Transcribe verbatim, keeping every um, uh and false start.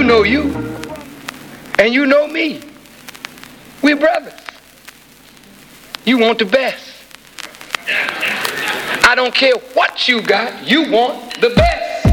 know you, and you know me. We're brothers. You want the best. I don't care what you got, you want the best.